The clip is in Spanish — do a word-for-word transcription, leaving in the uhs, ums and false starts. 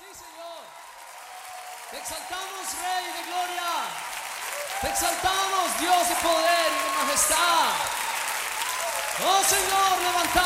Sí, Señor. Te exaltamos, Rey de gloria. Te exaltamos, Dios de poder y de majestad. Oh, Señor, levantamos.